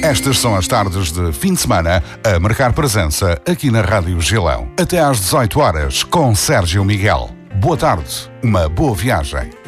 Estas são as tardes de fim de semana a marcar presença aqui na Rádio Gilão. Até às 18 horas com Sérgio Miguel. Boa tarde, uma boa viagem.